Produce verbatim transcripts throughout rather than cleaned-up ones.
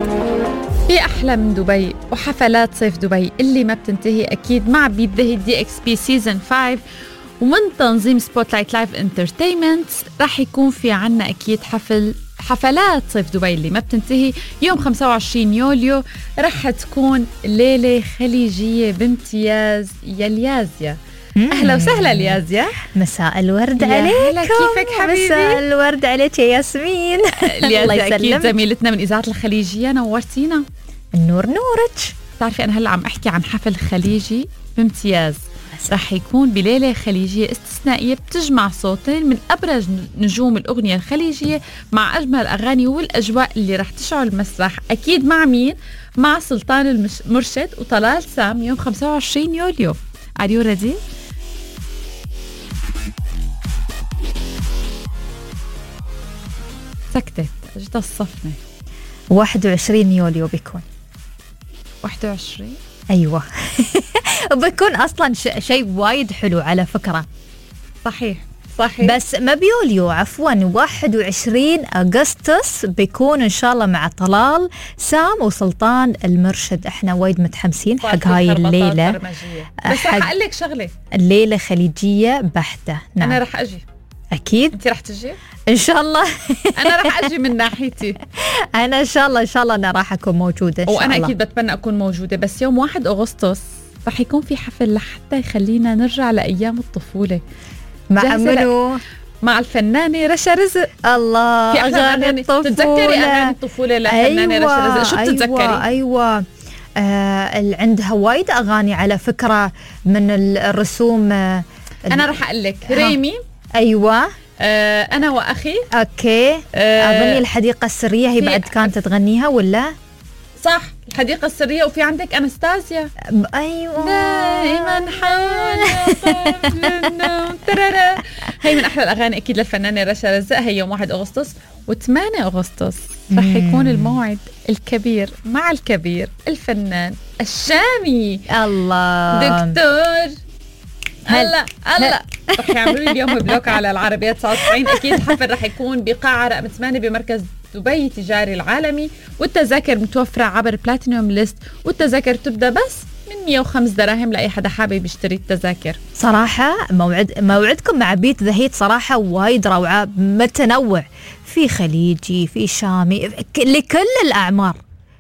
في أحلى من دبي وحفلات صيف دبي اللي ما بتنتهي أكيد مع بيت ذا هيت دي إكس بي سيزن خمسة، ومن تنظيم سبوت لايت لايف انترتينمنت راح يكون في عنا أكيد حفل حفلات صيف دبي اللي ما بتنتهي يوم خمسة وعشرين يوليو. راح تكون ليلة خليجية بامتياز يا اليازيا. أهلا وسهلا اليازيا. مساء الورد عليكم. كيفك حبيبي؟ مساء الورد عليك يا ياسمين. اليازيا أكيد زميلتنا من إذاعة الخليجية، نورتينا. النور نورك. تعرفي أنا هلأ عم أحكي عن حفل خليجي بامتياز راح يكون بليلة خليجية استثنائية بتجمع صوتين من أبرز نجوم الأغنية الخليجية مع أجمل الأغاني والأجواء اللي راح تشعل المسرح. أكيد مع مين؟ مع سلطان المرشد وطلال سام يوم خمسة وعشرين يوليو. Are you ready؟ سكتت أجت الصفنة. واحد وعشرين يوليو بيكون. واحد وعشرين أيوة. وبيكون أصلا شيء وايد حلو على فكرة. صحيح صحيح. بس ما بيوليو، عفوا واحد وعشرين أغسطس بيكون إن شاء الله مع طلال سام وسلطان المرشد. إحنا وايد متحمسين حق هاي الليلة. بس رح أقول لك شغلة، الليلة خليجية بحتة. نعم. أنا رح أجي. أكيد. أنت رح تجي؟ إن شاء الله. أنا رح أجي من ناحيتي. أنا إن شاء الله إن شاء الله أنا راح أكون موجودة إن شاء وأنا الله. أكيد بتمنى أكون موجودة. بس يوم واحد أغسطس رح يكون في حفل لحتى يخلينا نرجع لأيام الطفولة. مع منو؟ مع الفنانة رشا رزق. الله، أغاني الطفولة. تتذكري أغاني الطفولة للفنانة أيوة رشا رزق؟ شو بتتذكري؟ أيوة أيوة آه عندها وايد أغاني على فكرة من الرسوم. آه أنا رح أقول لك ريمي. أيوة. آه أنا وأخي. أوكي. آه أظني الحديقة السرية هي بعد كانت تغنيها ولا؟ صح، الحديقة السرية. وفي عندك أنستازيا. أيوة. دائما حول قبل النوم ترارا. هي من أحلى الأغاني أكيد للفنانة رشا رزق. هي يوم واحد أغسطس. وثمانية أغسطس رح يكون الموعد الكبير مع الكبير الفنان الشامي الله دكتور هلا هلا. رح يعملوا لي اليوم بلوك على العربية تسعة وتسعين. أكيد الحفل رح يكون بقاعة رقم ثمانية بمركز دبي التجاري العالمي، والتذاكر متوفرة عبر بلاتينيوم ليست، والتذاكر تبدأ بس من مية وخمسة دراهم لأي حدا حابب يشتري التذاكر. صراحة موعد موعدكم مع بيت ذا هيت صراحة وايد روعة، متنوع، في خليجي في شامي لكل الأعمار.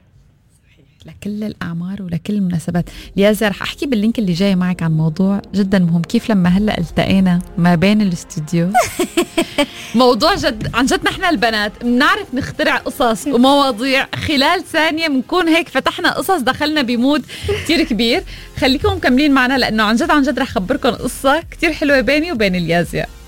لكل الأعمار ولكل المناسبات. ليازا رح أحكي باللينك اللي جاي معك عن موضوع جدا مهم، كيف لما هلأ التقينا ما بين الاستوديو. موضوع جد عن جد. نحن البنات بنعرف نخترع قصص ومواضيع خلال ثانية، بنكون هيك فتحنا قصص دخلنا بمود كتير كبير. خليكم مكملين معنا لأنه عن جد عن جد رح أخبركم قصة كتير حلوة بيني وبين اليازيا.